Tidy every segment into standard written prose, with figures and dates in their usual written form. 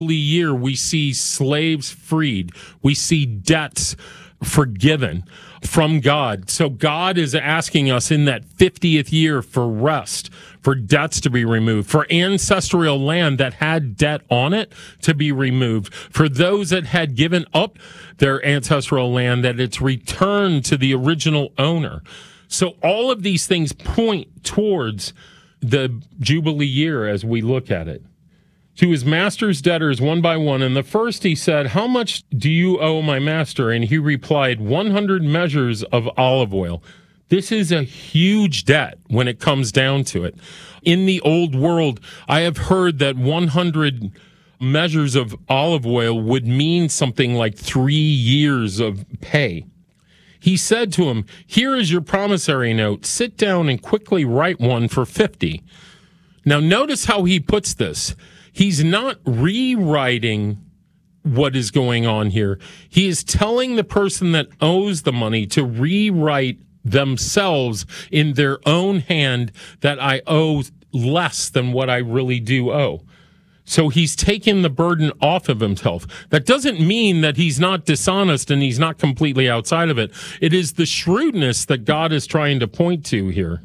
year, we see slaves freed. We see debts forgiven from God. So God is asking us in that 50th year for rest, for debts to be removed, for ancestral land that had debt on it to be removed, for those that had given up their ancestral land, that it's returned to the original owner. So all of these things point towards the Jubilee year as we look at it. To his master's debtors one by one, and the first he said, "How much do you owe my master?" And he replied, 100 measures of olive oil. This is a huge debt when it comes down to it. In the old world, I have heard that 100 measures of olive oil would mean something like 3 years of pay. He said to him, "Here is your promissory note. Sit down and quickly write one for 50." Now notice how he puts this. He's not rewriting what is going on here. He is telling the person that owes the money to rewrite themselves in their own hand that I owe less than what I really do owe. So he's taken the burden off of himself. That doesn't mean that he's not dishonest and he's not completely outside of it. It is the shrewdness that God is trying to point to here.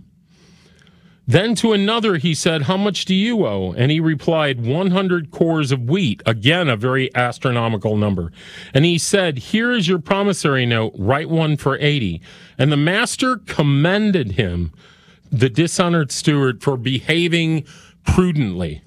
Then to another he said, "How much do you owe?" And he replied, 100 cores of wheat. Again, a very astronomical number. And he said, "Here is your promissory note. Write one for 80. And the master commended him, the dishonored steward, for behaving prudently.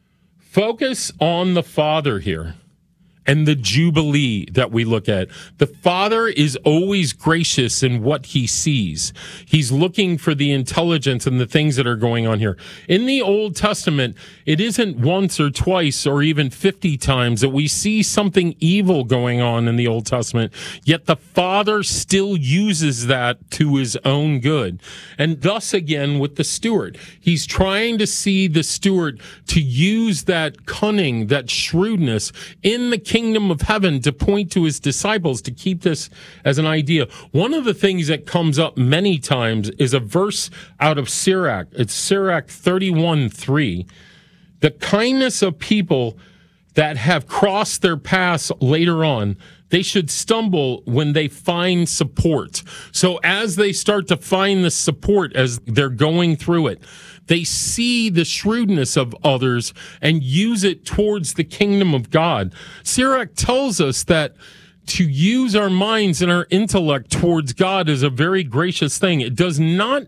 Focus on the Father here and the Jubilee that we look at. The Father is always gracious in what he sees. He's looking for the intelligence and the things that are going on here. In the Old Testament, it isn't once or twice or even 50 times that we see something evil going on in the Old Testament, yet the Father still uses that to his own good. And thus again with the steward, he's trying to see the steward to use that cunning, that shrewdness in the kingdom of heaven to point to his disciples, to keep this as an idea. One of the things that comes up many times is a verse out of Sirach. It's Sirach 31:3. The kindness of people that have crossed their paths later on, they should stumble when they find support. So as they start to find the support as they're going through it, they see the shrewdness of others and use it towards the kingdom of God. Sirach tells us that to use our minds and our intellect towards God is a very gracious thing. It does not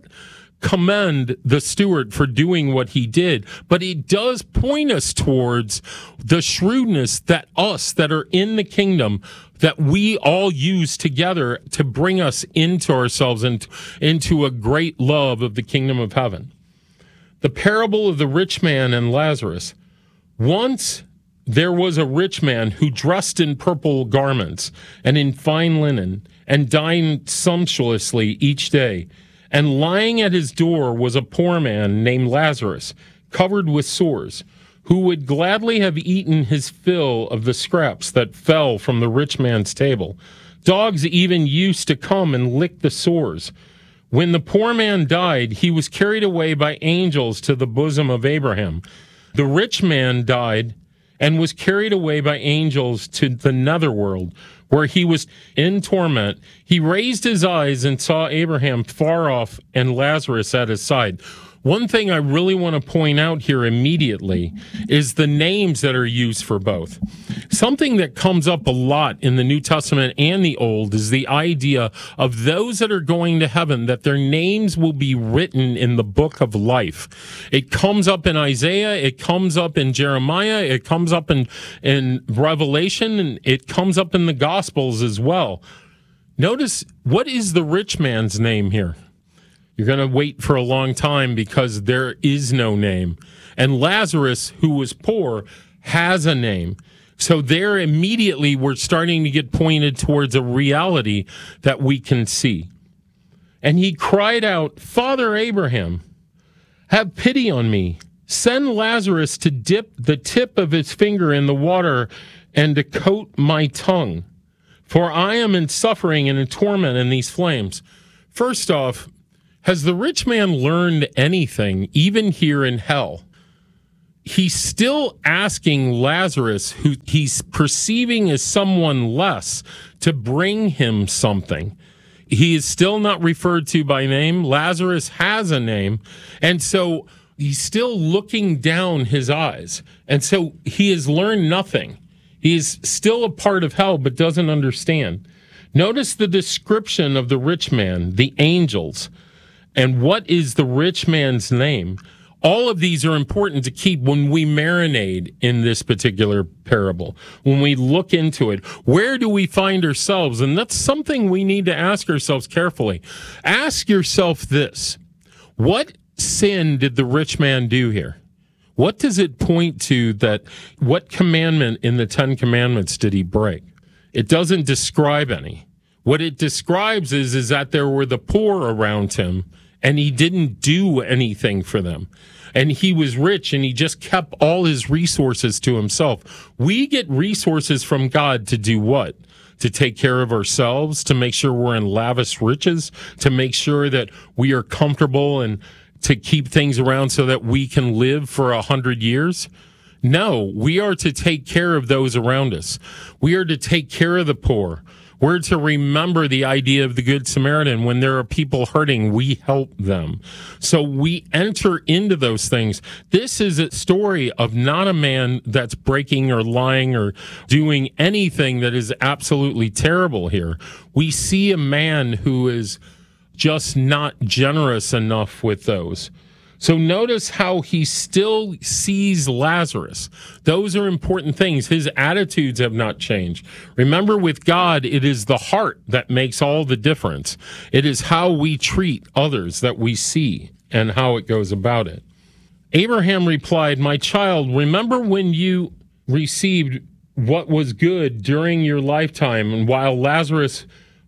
commend the steward for doing what he did, but it does point us towards the shrewdness that us that are in the kingdom, that we all use together to bring us into ourselves and into a great love of the kingdom of heaven. The parable of the rich man and Lazarus. Once there was a rich man who dressed in purple garments and in fine linen and dined sumptuously each day. And lying at his door was a poor man named Lazarus, covered with sores, who would gladly have eaten his fill of the scraps that fell from the rich man's table. Dogs even used to come and lick the sores. When the poor man died, he was carried away by angels to the bosom of Abraham. The rich man died and was carried away by angels to the netherworld, where he was in torment. He raised his eyes and saw Abraham far off and Lazarus at his side. One thing I really want to point out here immediately is the names that are used for both. Something that comes up a lot in the New Testament and the Old is the idea of those that are going to heaven, that their names will be written in the book of life. It comes up in Isaiah, it comes up in Jeremiah, it comes up in Revelation, and it comes up in the Gospels as well. Notice, what is the rich man's name here? You're going to wait for a long time because there is no name. And Lazarus, who was poor, has a name. So there immediately we're starting to get pointed towards a reality that we can see. And he cried out, "Father Abraham, have pity on me. Send Lazarus to dip the tip of his finger in the water and to coat my tongue. For I am in suffering and in torment in these flames." First off, has the rich man learned anything, even here in hell? he's still asking Lazarus, who he's perceiving as someone less, to bring him something. He is still not referred to by name. Lazarus has a name. And so he's still looking down his eyes. And so he has learned nothing. He is still a part of hell, but doesn't understand. Notice the description of the rich man, the angels, and what is the rich man's name. All of these are important to keep when we marinate in this particular parable, when we look into it. Where do we find ourselves? And that's something we need to ask ourselves carefully. Ask yourself this: what sin did the rich man do here? What does it point to? That what commandment in the 10 Commandments did he break? It doesn't describe any. What it describes is that there were the poor around him, and he didn't do anything for them. And he was rich, and he just kept all his resources to himself. We get resources from God to do what? To take care of ourselves, to make sure we're in lavish riches, to make sure that we are comfortable, and to keep things around so that we can live for 100 years. No, we are to take care of those around us. We are to take care of the poor. We're to remember the idea of the Good Samaritan. When there are people hurting, we help them. So we enter into those things. This is a story of not a man that's breaking or lying or doing anything that is absolutely terrible here. We see a man who is just not generous enough with those. So notice how he still sees Lazarus. Those are important things. His attitudes have not changed. Remember, with God, it is the heart that makes all the difference. It is how we treat others that we see and how it goes about it. Abraham replied, "My child, remember when you received what was good during your lifetime, and while Lazarus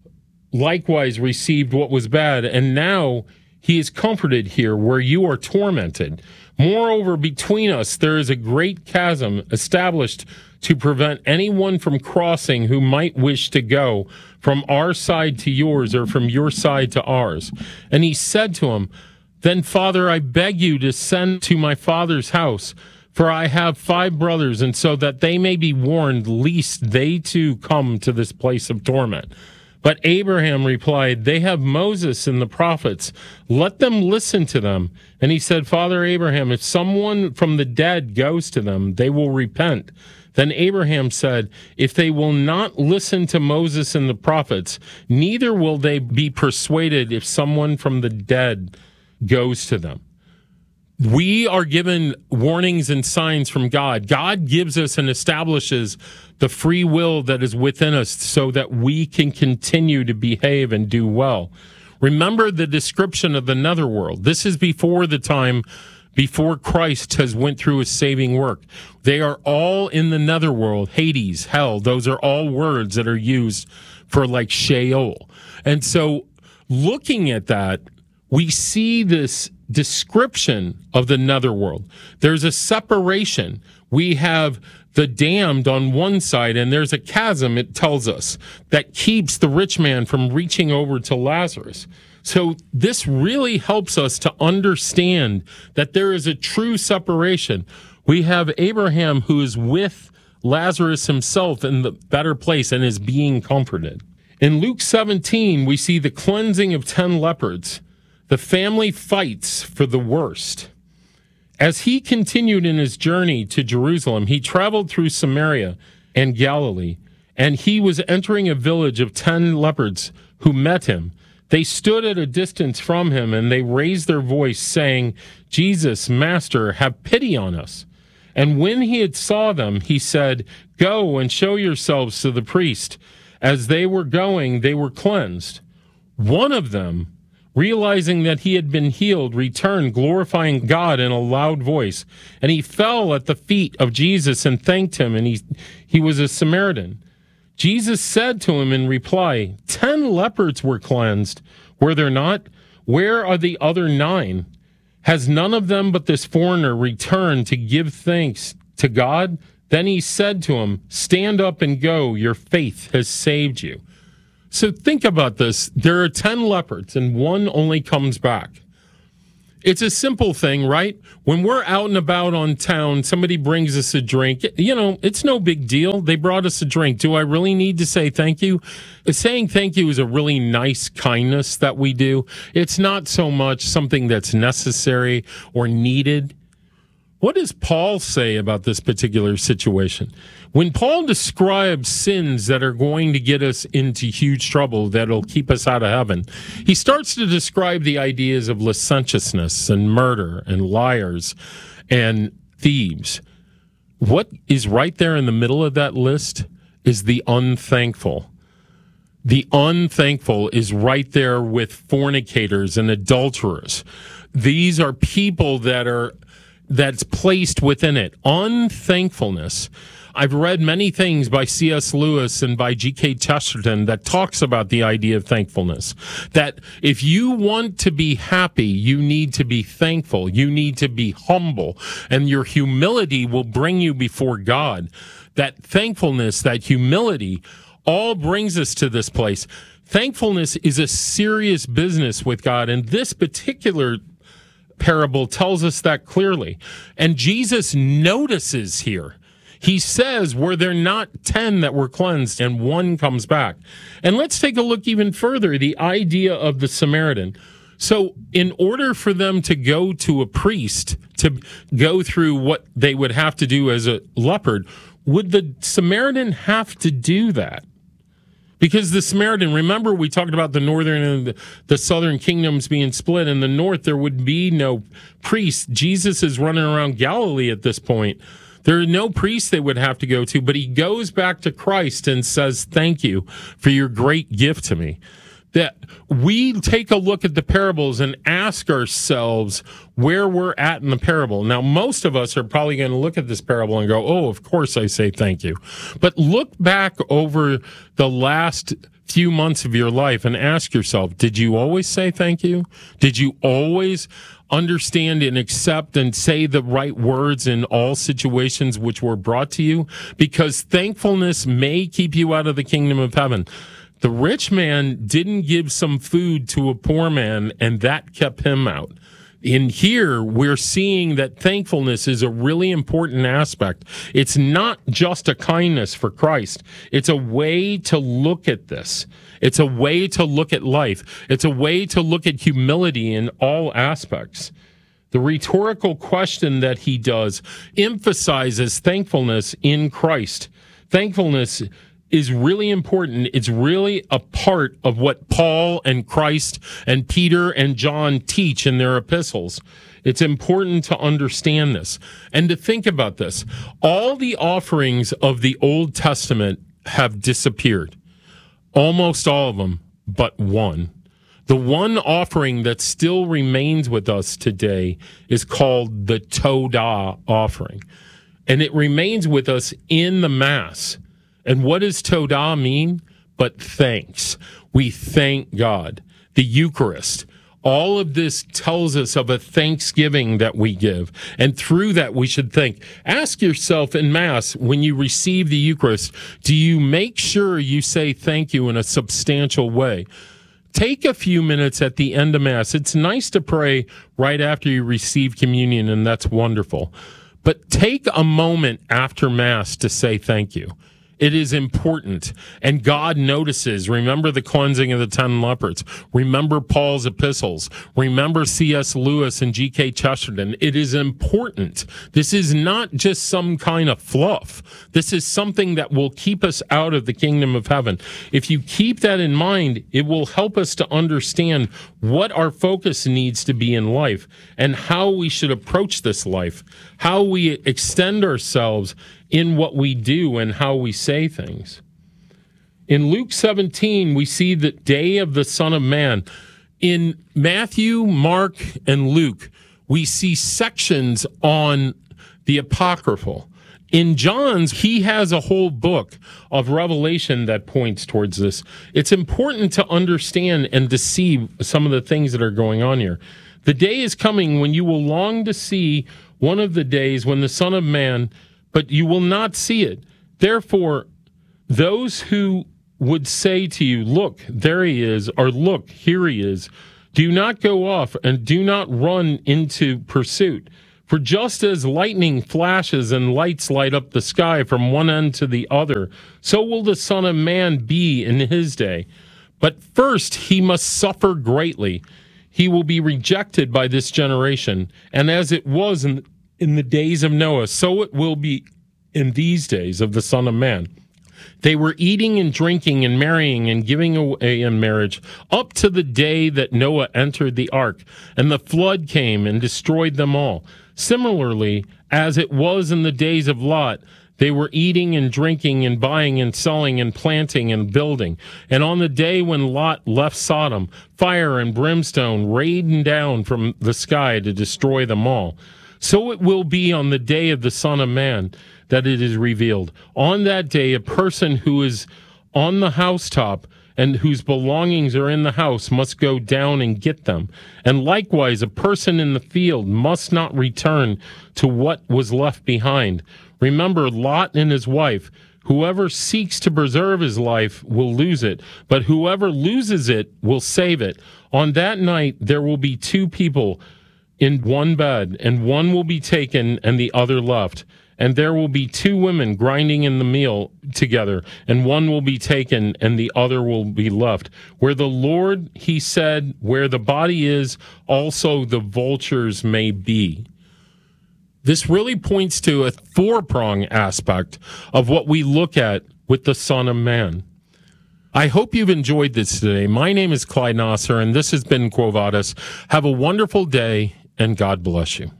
likewise received what was bad, and now he is comforted here where you are tormented. Moreover, between us there is a great chasm established to prevent anyone from crossing who might wish to go from our side to yours, or from your side to ours." And he said to him, "Then, Father, I beg you to send to my father's house, for I have 5 brothers, and so that they may be warned, lest they too come to this place of torment." But Abraham replied, "They have Moses and the prophets. Let them listen to them." And he said, "Father Abraham, if someone from the dead goes to them, they will repent." Then Abraham said, "If they will not listen to Moses and the prophets, neither will they be persuaded if someone from the dead goes to them." We are given warnings and signs from God. God gives us and establishes the free will that is within us so that we can continue to behave and do well. Remember the description of the netherworld. This is before the time before Christ has went through his saving work. They are all in the netherworld, Hades, hell. Those are all words that are used for like Sheol. And so looking at that, we see this description of the netherworld. There's a separation. We have the damned on one side, and there's a chasm, it tells us, that keeps the rich man from reaching over to Lazarus. So this really helps us to understand that there is a true separation. We have Abraham who is with Lazarus himself in the better place and is being comforted. In Luke 17, we see the cleansing of 10 lepers. The family fights for the worst. As he continued in his journey to Jerusalem, he traveled through Samaria and Galilee, and he was entering a village of 10 lepers who met him. They stood at a distance from him, and they raised their voice, saying, "Jesus, Master, have pity on us." And when he had saw them, he said, "Go and show yourselves to the priest." As they were going, they were cleansed. One of them, realizing that he had been healed, returned, glorifying God in a loud voice. And he fell at the feet of Jesus and thanked him, and he was a Samaritan. Jesus said to him in reply, 10 lepers were cleansed, were there not? Where are the other 9? Has none of them but this foreigner returned to give thanks to God? Then he said to him, "Stand up and go, your faith has saved you." So think about this. There are 10 lepers, and one only comes back. It's a simple thing, right? When we're out and about on town, somebody brings us a drink. It's no big deal. They brought us a drink. Do I really need to say thank you? Saying thank you is a really nice kindness that we do. It's not so much something that's necessary or needed. What does Paul say about this particular situation? When Paul describes sins that are going to get us into huge trouble, that'll keep us out of heaven, he starts to describe the ideas of licentiousness and murder and liars and thieves. What is right there in the middle of that list is the unthankful. The unthankful is right there with fornicators and adulterers. These are people that's placed within it. Unthankfulness. I've read many things by C.S. Lewis and by G.K. Chesterton that talks about the idea of thankfulness. That if you want to be happy, you need to be thankful. You need to be humble. And your humility will bring you before God. That thankfulness, that humility, all brings us to this place. Thankfulness is a serious business with God. And this particular parable tells us that clearly. And Jesus notices here. He says, were there not 10 that were cleansed and one comes back? And let's take a look even further, the idea of the Samaritan. So in order for them to go to a priest, to go through what they would have to do as a leopard, would the Samaritan have to do that? Because the Samaritan, remember we talked about the northern and the southern kingdoms being split. In the north, there would be no priest. Jesus is running around Galilee at this point. There are no priests they would have to go to, but he goes back to Christ and says, thank you for your great gift to me. That we take a look at the parables and ask ourselves where we're at in the parable. Now, most of us are probably going to look at this parable and go, oh, of course I say thank you. But look back over the last few months of your life and ask yourself, did you always say thank you? Did you always understand and accept and say the right words in all situations which were brought to you? Because thankfulness may keep you out of the kingdom of heaven. The rich man didn't give some food to a poor man, and that kept him out. In here, we're seeing that thankfulness is a really important aspect. It's not just a kindness for Christ. It's a way to look at this. It's a way to look at life. It's a way to look at humility in all aspects. The rhetorical question that he does emphasizes thankfulness in Christ. Thankfulness is really important. It's really a part of what Paul and Christ and Peter and John teach in their epistles. It's important to understand this and to think about this. All the offerings of the Old Testament have disappeared. Almost all of them, but one. The one offering that still remains with us today is called the Todah offering. And it remains with us in the Mass. And what does Todah mean? But thanks. We thank God. The Eucharist. All of this tells us of a thanksgiving that we give. And through that, we should think. Ask yourself in Mass, when you receive the Eucharist, do you make sure you say thank you in a substantial way? Take a few minutes at the end of Mass. It's nice to pray right after you receive communion, and that's wonderful. But take a moment after Mass to say thank you. It is important, and God notices. Remember the cleansing of the 10 lepers. Remember Paul's epistles. Remember C.S. Lewis and G.K. Chesterton. It is important. This is not just some kind of fluff. This is something that will keep us out of the kingdom of heaven. If you keep that in mind, it will help us to understand what our focus needs to be in life and how we should approach this life, how we extend ourselves in what we do and how we say things. In Luke 17, we see the day of the Son of Man. In Matthew, Mark, and Luke, we see sections on the Apocryphal. In John's, he has a whole book of Revelation that points towards this. It's important to understand and to see some of the things that are going on here. The day is coming when you will long to see one of the days when the Son of Man, but you will not see it. Therefore, those who would say to you, look, there he is, or look, here he is, Do not go off and do not run into pursuit. For just as lightning flashes and lights light up the sky from one end to the other, so will the Son of Man be in his day. But first he must suffer greatly. He will be rejected by this generation. And as it was in the days of Noah, so it will be in these days of the Son of Man. They were eating and drinking and marrying and giving away in marriage up to the day that Noah entered the ark, and the flood came and destroyed them all. Similarly, as it was in the days of Lot, they were eating and drinking and buying and selling and planting and building. And on the day when Lot left Sodom, fire and brimstone rained down from the sky to destroy them all. So it will be on the day of the Son of Man that it is revealed. On that day, a person who is on the housetop and whose belongings are in the house must go down and get them. And likewise, a person in the field must not return to what was left behind. Remember Lot and his wife. Whoever seeks to preserve his life will lose it, but whoever loses it will save it. On that night, there will be two people in one bed, and one will be taken and the other left. And there will be two women grinding in the meal together, and one will be taken and the other will be left. Where the Lord, he said, where the body is, also the vultures may be. This really points to a four-prong aspect of what we look at with the Son of Man. I hope you've enjoyed this today. My name is Clyde Nasser, and this has been Quo Vadis. Have a wonderful day, and God bless you.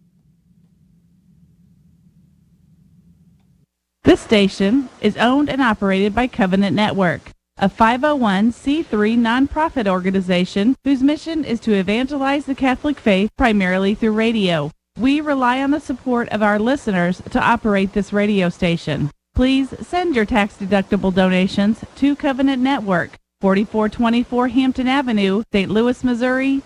This station is owned and operated by Covenant Network, a 501c3 nonprofit organization whose mission is to evangelize the Catholic faith primarily through radio. We rely on the support of our listeners to operate this radio station. Please send your tax-deductible donations to Covenant Network, 4424 Hampton Avenue, St. Louis, Missouri,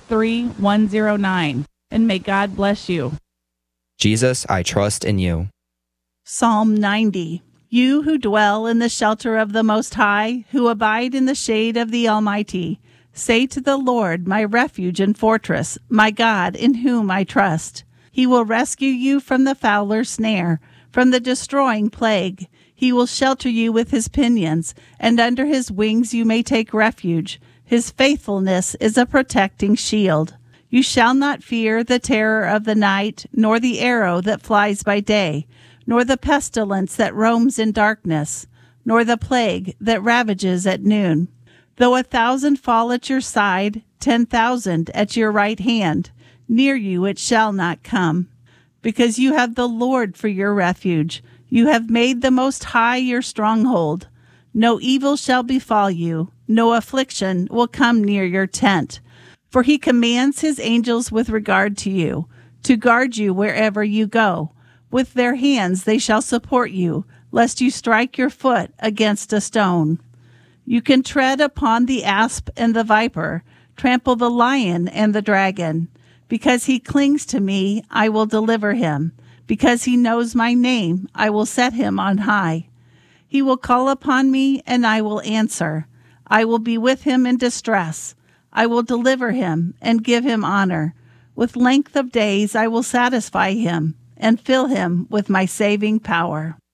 63109. And may God bless you. Jesus, I trust in you. Psalm 90. You who dwell in the shelter of the Most High, who abide in the shade of the Almighty, say to the Lord, my refuge and fortress, my God in whom I trust. He will rescue you from the fowler's snare, from the destroying plague. He will shelter you with his pinions, and under his wings you may take refuge. His faithfulness is a protecting shield. You shall not fear the terror of the night, nor the arrow that flies by day, nor the pestilence that roams in darkness, nor the plague that ravages at noon. Though 1,000 fall at your side, 10,000 at your right hand, near you it shall not come. Because you have the Lord for your refuge, you have made the Most High your stronghold. No evil shall befall you, no affliction will come near your tent. For he commands his angels with regard to you, to guard you wherever you go. With their hands they shall support you, lest you strike your foot against a stone. You can tread upon the asp and the viper, trample the lion and the dragon. Because he clings to me, I will deliver him. Because he knows my name, I will set him on high. He will call upon me, and I will answer. I will be with him in distress. I will deliver him and give him honor. With length of days I will satisfy him and fill him with my saving power.